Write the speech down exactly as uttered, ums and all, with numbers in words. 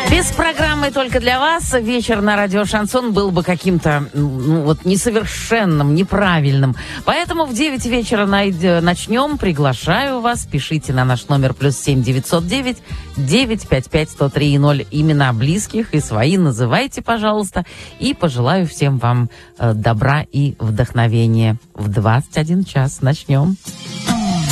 Без программы «Только для вас» вечер на радио «Шансон» был бы каким-то ну, вот несовершенным, неправильным. Поэтому в девять вечера найд... начнем. Приглашаю вас. Пишите на наш номер плюс семь девятьсот девять девятьсот пятьдесят пять сто три ноль. Имена близких и свои называйте, пожалуйста. И пожелаю всем вам э, добра и вдохновения. В двадцать один час начнем.